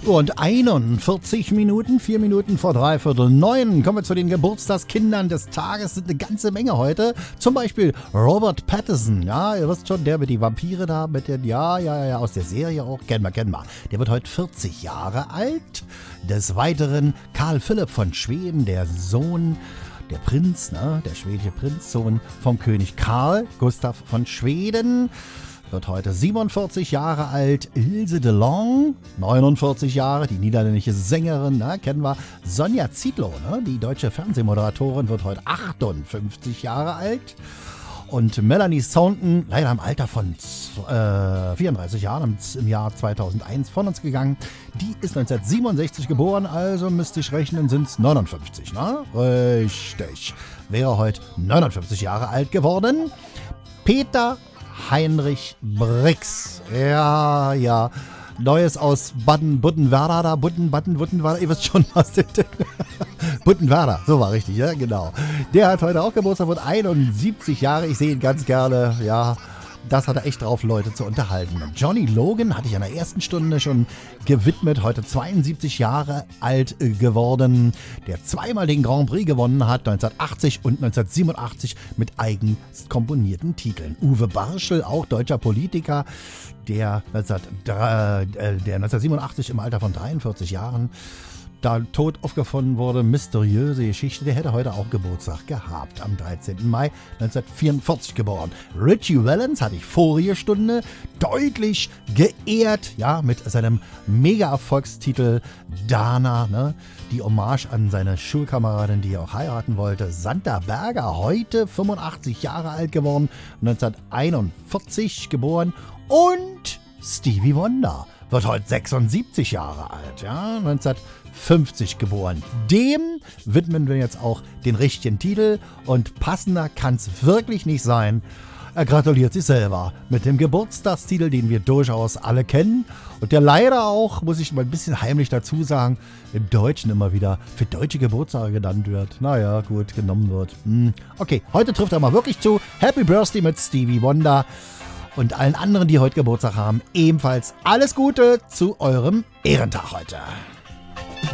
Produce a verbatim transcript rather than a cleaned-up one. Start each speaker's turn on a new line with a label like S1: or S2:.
S1: Uhr und einundvierzig Minuten, vier Minuten vor dreiviertel neun. Kommen wir zu den Geburtstagskindern des Tages. Sind eine ganze Menge heute. Zum Beispiel Robert Pattinson. Ja, ihr wisst schon, der mit die Vampire da, mit den, ja, ja, ja, aus der Serie auch. Kennen wir, kennen wir. Der wird heute vierzig Jahre alt. Des Weiteren Karl Philipp von Schweden, der Sohn, der Prinz, ne, der schwedische Prinz, Sohn vom König Karl Gustav von Schweden. Wird heute siebenundvierzig Jahre alt. Ilse de Lange, neunundvierzig Jahre, die niederländische Sängerin, ne, kennen wir. Sonja Zietlow, ne, die deutsche Fernsehmoderatorin, wird heute achtundfünfzig Jahre alt. Und Melanie Thornton, leider im Alter von äh, vierunddreißig Jahren, im Jahr zweitausendeins von uns gegangen. Die ist neunzehnhundertsiebenundsechzig geboren, also müsste ich rechnen, sind es neunundfünfzig, ne? Richtig. Wäre heute neunundfünfzig Jahre alt geworden. Peter Heinrich Brix. Ja, ja. Neues aus Baden-Buddenwerder, da, Budden, Baden, Buddenwerder, ihr wisst schon, was der Buddenwerder, so war richtig, ja, genau. Der hat heute auch Geburtstag, wird einundsiebzig Jahre, ich sehe ihn ganz gerne, ja. Das hat er echt drauf, Leute zu unterhalten. Johnny Logan hatte ich in der ersten Stunde schon gewidmet, heute zweiundsiebzig Jahre alt geworden, der zweimal den Grand Prix gewonnen hat, neunzehnhundertachtzig und neunzehnhundertsiebenundachtzig mit eigens komponierten Titeln. Uwe Barschel, auch deutscher Politiker, der, neunzehnhundertsiebenundachtzig im Alter von dreiundvierzig Jahren da tot aufgefunden wurde, mysteriöse Geschichte, der hätte heute auch Geburtstag gehabt, am dreizehnten Mai neunzehnhundertvierundvierzig geboren. Richie Valens hatte ich vorige Stunde deutlich geehrt, ja, mit seinem Mega-Erfolgstitel Dana, ne, die Hommage an seine Schulkameradin, die er auch heiraten wollte. Santa Berger, heute fünfundachtzig Jahre alt geworden, neunzehnhunderteinundvierzig geboren. Und Stevie Wonder wird heute sechsundsiebzig Jahre alt, ja, neunzehnhundertfünfzig geboren. Dem widmen wir jetzt auch den richtigen Titel und passender kann es wirklich nicht sein. Er gratuliert sich selber mit dem Geburtstagstitel, den wir durchaus alle kennen und der leider auch, muss ich mal ein bisschen heimlich dazu sagen, im Deutschen immer wieder für deutsche Geburtstage genannt wird. Naja, gut, genommen wird. Hm. Okay, heute trifft er mal wirklich zu. Happy Birthday mit Stevie Wonder. Und allen anderen, die heute Geburtstag haben, ebenfalls alles Gute zu eurem Ehrentag heute.